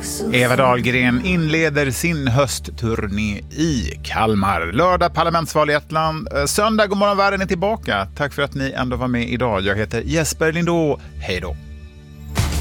Eva Dahlgren inleder sin höstturné i Kalmar. Lördag parlamentsval i Estland. Söndag, god morgon världen är tillbaka. Tack för att ni ändå var med idag. Jag heter Jesper Lindå. Hej då.